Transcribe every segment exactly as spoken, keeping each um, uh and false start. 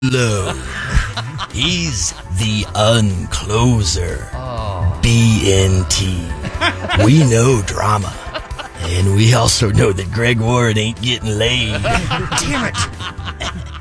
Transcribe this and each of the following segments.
Low. He's the uncloser. Oh. B N T. We know drama. And we also know that Greg Ward ain't getting laid. Damn it.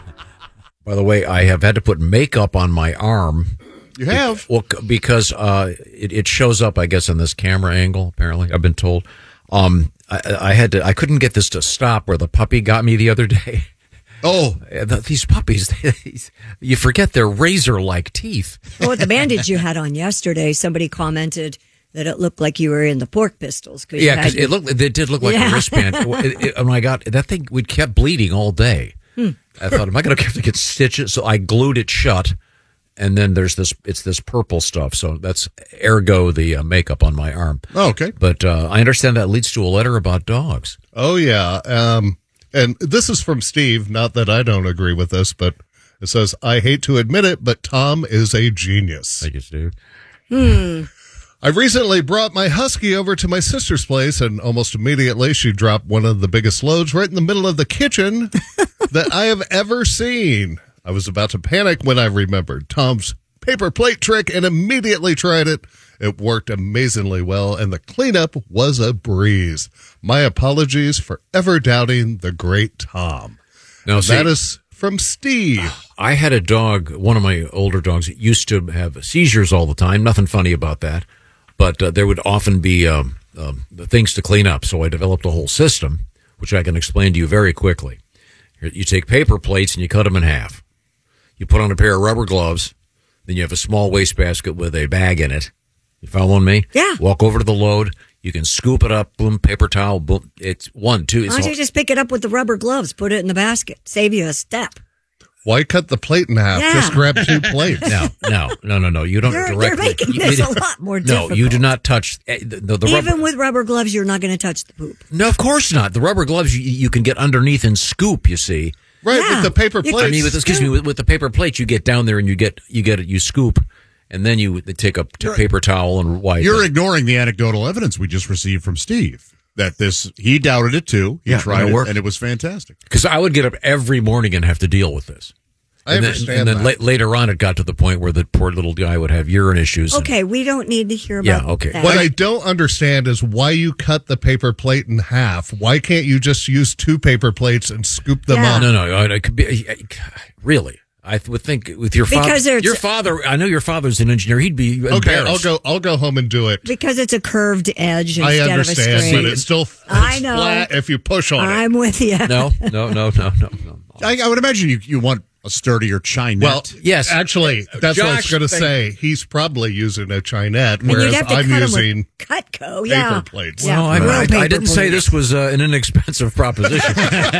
By the way, I have had to put makeup on my arm. You have? Well, because uh, it, it shows up, I guess, in this camera angle, apparently, I've been told. Um, I, I had to, I couldn't get this to stop where the puppy got me the other day. Oh. These puppies, you forget they're razor-like teeth. Well, with the bandage you had on yesterday, somebody commented that it looked like you were in the Pork Pistols. Cause yeah, because it looked, it did look like yeah. a wristband. it, it, oh my God, that thing, we kept bleeding all day. Hmm. I thought, am I going to have to get stitches? So I glued it shut, and then there's this, it's this purple stuff. So that's ergo the uh, makeup on my arm. Oh, okay. But uh, I understand that leads to a letter about dogs. Oh, yeah. Um, and this is from Steve. Not that I don't agree with this, but it says, I hate to admit it, but Tom is a genius. Thank you, Steve. Hmm. I recently brought my husky over to my sister's place, and almost immediately she dropped one of the biggest loads right in the middle of the kitchen that I have ever seen. I was about to panic when I remembered Tom's paper plate trick and immediately tried it. It worked amazingly well, and the cleanup was a breeze. My apologies for ever doubting the great Tom. Now, see, that is from Steve. I had a dog, one of my older dogs, used to have seizures all the time. Nothing funny about that. But uh, there would often be um, um, things to clean up. So I developed a whole system, which I can explain to you very quickly. You take paper plates and you cut them in half. You put on a pair of rubber gloves. Then you have a small wastebasket with a bag in it. You following me? Yeah. Walk over to the load. You can scoop it up. Boom, paper towel. Boom. It's one, two. Why don't you just pick it up with the rubber gloves? Put it in the basket. Save you a step. Why cut the plate in half? Yeah. Just grab two plates. No, no, no, no, no. You don't you're, directly. You're making you, this you, a lot more no, difficult. No, you do not touch the, the, the Even rubber. with rubber gloves, you're not going to touch the poop. No, of course not. The rubber gloves, you, you can get underneath and scoop, you see. Right, Yeah. with the paper plates. I mean, with, excuse me, with, with the paper plates, you get down there and you get, you get it, you scoop, and then you take a t- paper towel and wipe You're it. ignoring the anecdotal evidence we just received from Steve. That this, he doubted it too. He Yeah, tried and it it, worked. and it was fantastic. Because I would get up every morning and have to deal with this. I and understand then, and then that. la- later on, it got to the point where the poor little guy would have urine issues. and- Okay, we don't need to hear Yeah, about okay. that. What I don't understand is why you cut the paper plate in half. Why can't you just use two paper plates and scoop them Yeah. up? No, no, it could be really. I would think with your father. Because there's- Your father, I know your father's an engineer. He'd be Okay, embarrassed. I'll go. I'll go home and do it. Because it's a curved edge I instead of a understand, straight. but it's still it's I know. flat if you push on it. I'm with you. No, no, no, no, no, no. I, I would imagine you, you want a sturdier chinette. Well, Yes. actually, that's what I was Josh, going to thank- say. He's probably using a chinette, And you'd whereas have to I'm cut 'em using with Cutco, paper yeah. plates. Yeah, Well, I, real I, I paper didn't say plates. this was uh, an inexpensive proposition.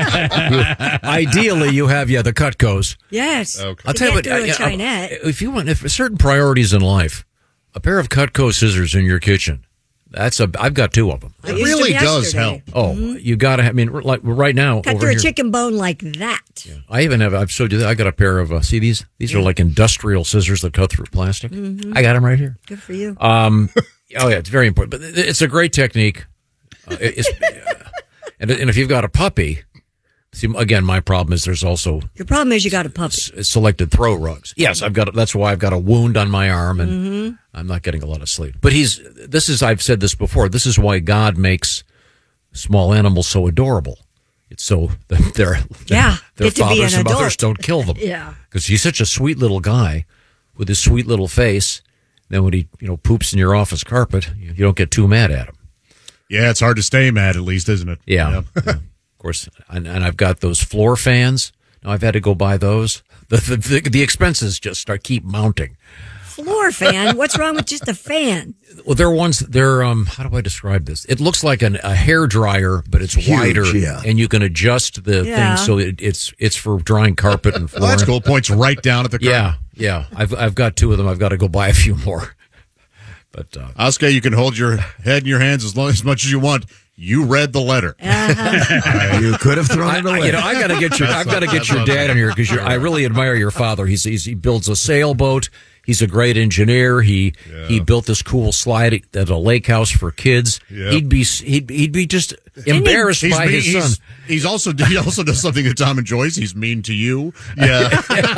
Ideally, you have yeah the Cutcos. Yes. Okay. I'll To tell you what. get through uh, a uh, chinette. if you want, if certain priorities in life, a pair of Cutco scissors in your kitchen. That's a. I've got two of them. I It used really them does yesterday. help. Oh, you got to. I mean, like right now Cut over through here. a chicken bone like that. I even have. I've showed you that. I got a pair of. Uh, see these? These are like industrial scissors that cut through plastic. Mm-hmm. I got them right here. Good for you. Um. Oh yeah, it's very important. But it's a great technique. Uh, it's, uh, and and if you've got a puppy, see again, my problem is there's also Your problem is you got a puppy. s- selected throw rugs. Yes, I've got. That's why I've got a wound on my arm, and Mm-hmm. I'm not getting a lot of sleep. But he's. This is. I've said this before. This is why God makes small animals so adorable. It's so that their Yeah, their get to be fathers an and mothers adult. don't kill them. Yeah. because he's such a sweet little guy with his sweet little face. Then when he you know poops in your office carpet, you, you don't get too mad at him. yeah, it's hard to stay mad, at least, isn't it? Yeah, Yep. yeah. Of course. And, and I've got those floor fans. Now I've had to go buy those. The the, the, the expenses just start keep mounting. Floor fan? What's wrong with just a fan? Well, they're ones. They're um. How do I describe this? It looks like an, a hair dryer, but it's wider, yeah. and you can adjust the Yeah. thing so it, it's it's for drying carpet and Well, flooring. that's cool. Points right down at the curb. Yeah, yeah. I've I've got two of them. I've got to go buy a few more. But uh, Oscar, you can hold your head in your hands as long as much as you want. You read the letter. Uh-huh. You could have thrown I, it I, away. you know, I got to get your, I've got to get That's your what- dad in here because I really admire your father. He's, he's he builds a sailboat. He's a great engineer. He Yeah. he built this cool slide at a lake house for kids. Yep. He'd be he'd he'd be just embarrassed He's, by mean- his son. he's, he's also he also does something that Tom enjoys. He's mean to you. Yeah.